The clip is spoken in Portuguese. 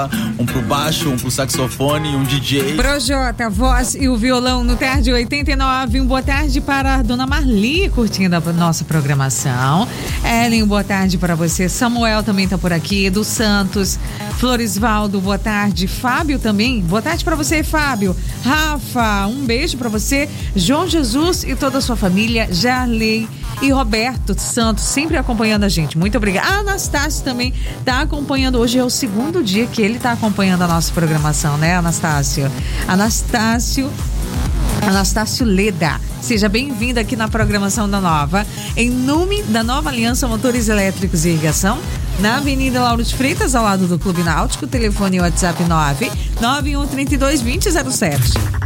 guitarra, um pro baixo, um pro saxofone, um DJ. Projota, voz e o violão no Tarde 89. Boa tarde para a dona Marli, curtindo a nossa programação. Ellen, boa tarde para você. Samuel também tá por aqui. Do Santos, Floresvaldo, boa tarde. Fábio também, boa tarde para você, Fábio. Rafa, um beijo para você. João Jesus e toda a sua família. Jarley e Roberto Santos, sempre acompanhando a gente. Muito obrigada. A Anastácio também tá acompanhando. Hoje é o segundo dia que ele tá acompanhando a nossa programação, né, Anastácio? Anastácio Leda, seja bem-vindo aqui na programação da Nova, em nome da Nova Aliança Motores Elétricos e Irrigação, na Avenida Lauro de Freitas, ao lado do Clube Náutico. Telefone e WhatsApp 991322007.